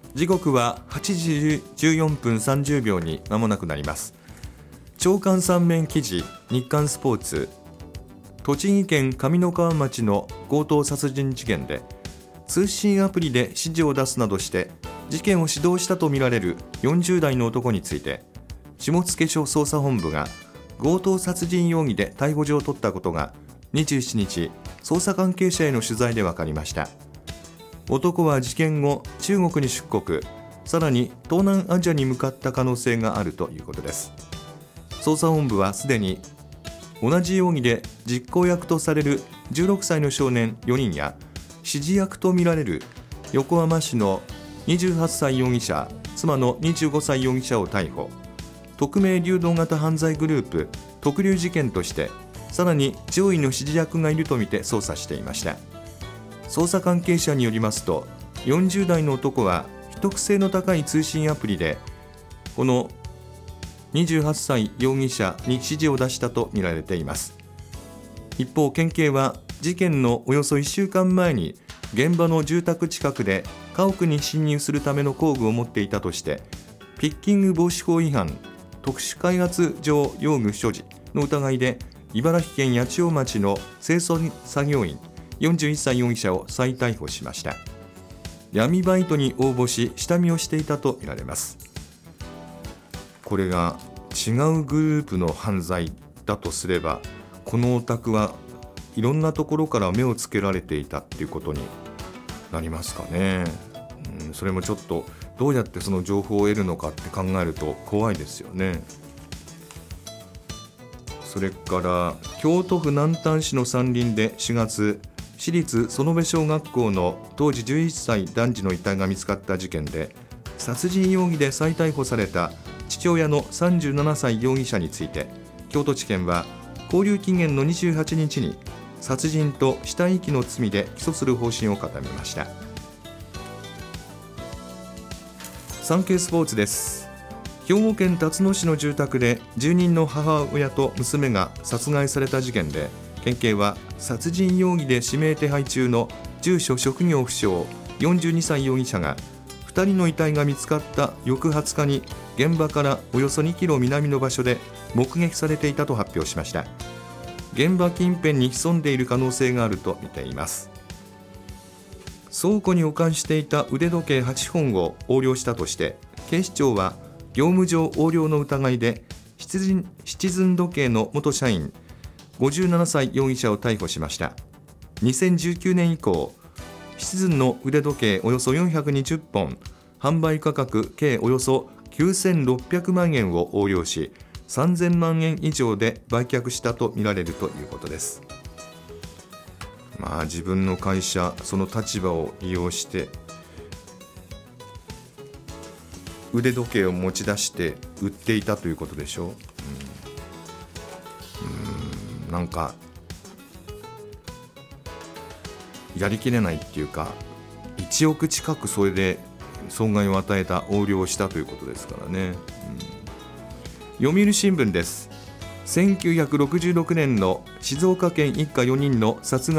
時刻は8時14分30秒に間もなくなります。朝刊3面記事、日刊スポーツ。栃木県上三川町の強盗殺人事件で、通信アプリで指示を出すなどして事件を指導したとみられる40代の男について、下野署捜査本部が強盗殺人容疑で逮捕状を取ったことが27日、捜査関係者への取材で分かりました。男は事件後、中国に出国、さらに東南アジアに向かった可能性があるということです。捜査本部はすでに同じ容疑で実行役とされる16歳の少年4人や指示役とみられる横浜市の28歳容疑者、妻の25歳容疑者を逮捕。匿名流動型犯罪グループ特流事件として、さらに上位の指示役がいるとみて捜査していました。捜査関係者によりますと、40代の男は秘匿性の高い通信アプリでこの28歳容疑者に指示を出したとみられています。一方、県警は事件のおよそ1週間前に現場の住宅近くで家屋に侵入するための工具を持っていたとして、ピッキング防止法違反、特殊開発上用具所持の疑いで茨城県八千代町の清掃作業員41歳容疑者を再逮捕しました。闇バイトに応募し下見をしていたとみられます。これが違うグループの犯罪だとすれば、このお宅はいろんなところから目をつけられていたっていうことになりますかね。それもちょっとどうやってその情報を得るのかって考えると怖いですよね。それから京都府南丹市の山林で4月、市立園部小学校の当時11歳男児の遺体が見つかった事件で、殺人容疑で再逮捕された父親の37歳容疑者について、京都地検は勾留期限の28日に殺人と死体遺棄の罪で起訴する方針を固めました。サンケイスポーツです。兵庫県辰野市の住宅で住人の母親と娘が殺害された事件で、県警は殺人容疑で指名手配中の住所職業不詳42歳容疑者が2人の遺体が見つかった翌20日に現場からおよそ2キロ南の場所で目撃されていたと発表しました。現場近辺に潜んでいる可能性があると見ています。倉庫に保管していた腕時計8本を横領したとして、警視庁は業務上横領の疑いでシチズン時計の元社員57歳容疑者を逮捕しました。2019年以降、シチズンの腕時計およそ420本、販売価格計およそ9600万円を横領し、3000万円以上で売却したとみられるということです。自分の会社、その立場を利用して腕時計を持ち出して売っていたということでしょう。なんかやりきれないっていうか、1億近くそれで損害を与えた横領をしたということですからね。読売新聞です。1966年の静岡県一家4人の殺害